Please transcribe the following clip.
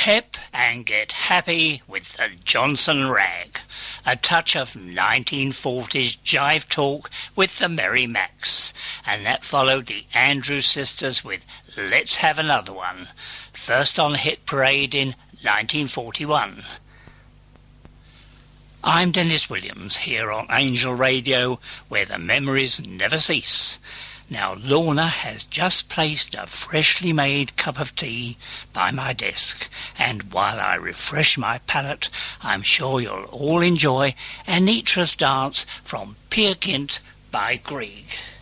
hip and get happy with the Johnson Rag. A touch of 1940s jive talk with the Merry Macs. And that followed the Andrews Sisters with Let's Have Another One. First on Hit Parade in 1941. I'm Dennis Williams here on Angel Radio, where the memories never cease. Now, Lorna has just placed a freshly made cup of tea by my desk, and while I refresh my palate, I'm sure you'll all enjoy Anitra's Dance from Peer Gynt by Grieg.